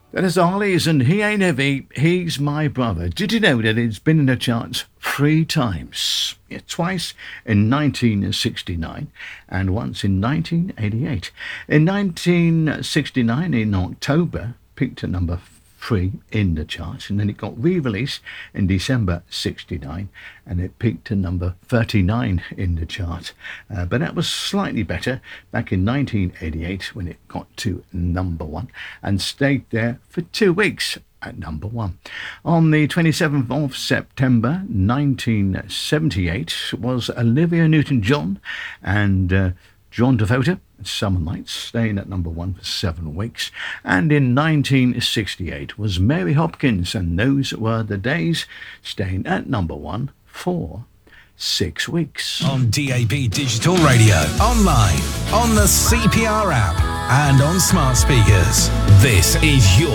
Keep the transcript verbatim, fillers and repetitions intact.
That is Ollie's and He Ain't Heavy, He's My Brother. Did you know that it's been in the charts three times? Yeah, twice in nineteen sixty-nine and once in nineteen eighty-eight. In nineteen sixty-nine, in October, peaked at number three in the charts, and then it got re-released in December sixty-nine, and it peaked to number thirty-nine in the chart. Uh, but that was slightly better back in nineteen eighty-eight when it got to number one and stayed there for two weeks at number one. On the twenty-seventh of September nineteen seventy-eight was Olivia Newton-John and uh, John Travolta, Summer Nights, staying at number one for seven weeks. And in nineteen sixty-eight was Mary Hopkins, and Those Were the Days, staying at number one for six weeks. On D A B Digital Radio, online, on the C P R app, and on smart speakers. This is your